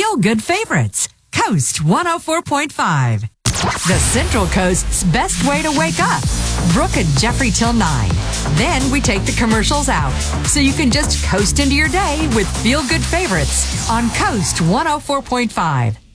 Feel Good Favorites. Coast 104.5. The Central Coast's best way to wake up. Brooke and Jeffrey till 9. Then we take the commercials out, so you can just coast into your day with Feel Good Favorites on Coast 104.5.